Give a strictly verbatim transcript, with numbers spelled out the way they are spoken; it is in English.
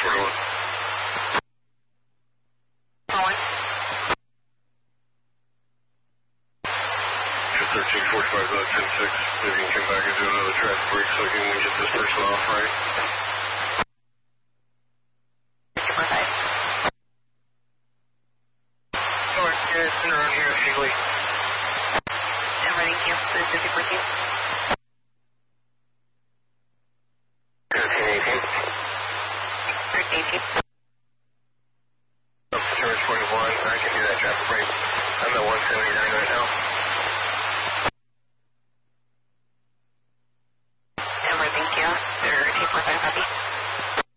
forty-one. Calling. thirteen forty-five, uh, ten six. Maybe you can come back and do another traffic break so I can get this person off, right? Alright, yeah, it's in around here if you leave. I'm running you. Pacific with you. thirteen eighteen. thirteen eighteen. Up to Terrace forty-one. I can do that traffic break. I'm at one seventy-nine right now.